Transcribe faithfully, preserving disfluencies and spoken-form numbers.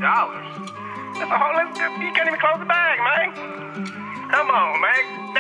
dollars? That's a whole, you can't even close the bag, man. Come on, man.